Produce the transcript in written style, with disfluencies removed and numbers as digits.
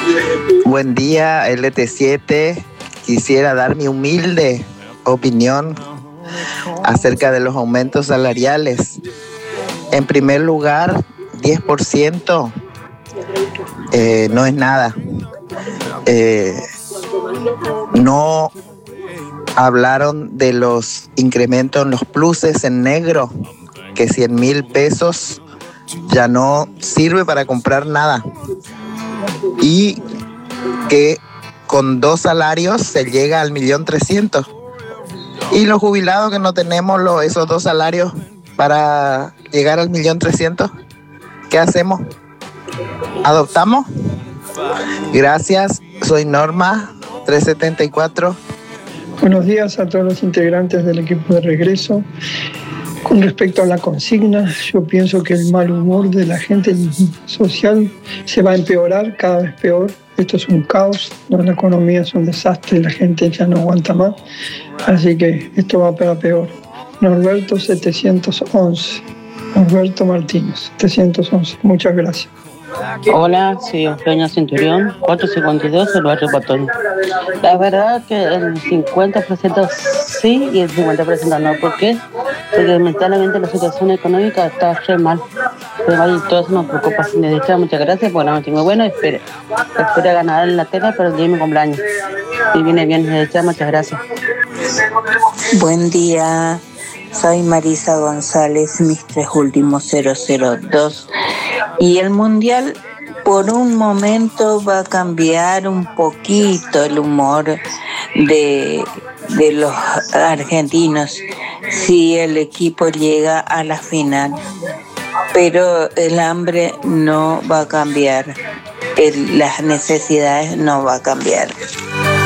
Buen día, LT7. Quisiera dar mi humilde opinión acerca de los aumentos salariales. En primer lugar, 10% no es nada. No hablaron de los incrementos en los pluses en negro, que 100,000 pesos ya no sirve para comprar nada. Y que con 2 salarios se llega al 1.300.000. Y los jubilados que no tenemos esos 2 salarios para llegar al 1.300.000, ¿qué hacemos? ¿Adoptamos? Gracias, soy Norma, 374. Buenos días a todos los integrantes del equipo de regreso. Con respecto a la consigna, yo pienso que el mal humor de la gente social se va a empeorar, cada vez peor. Esto es un caos, ¿no? La economía es un desastre, la gente ya no aguanta más. Así que esto va para peor. Norberto 711. Norberto Martínez, 711. Muchas gracias. Hola, soy Eugenia Centurión, 452, el barrio Patón. La verdad que el 50% sí y el 50% no. ¿Por qué? Porque lamentablemente la situación económica está re mal. Pero todo eso nos preocupa. Muchas gracias, porque no tengo bueno. Espero ganar en la tela, pero el día de mi cumpleaños. Y viene bien, muchas gracias. Buen día, soy Marisa González, mis 3 últimos 002. Y el mundial por un momento va a cambiar un poquito el humor de los argentinos si el equipo llega a la final. Pero el hambre no va a cambiar, las necesidades no va a cambiar.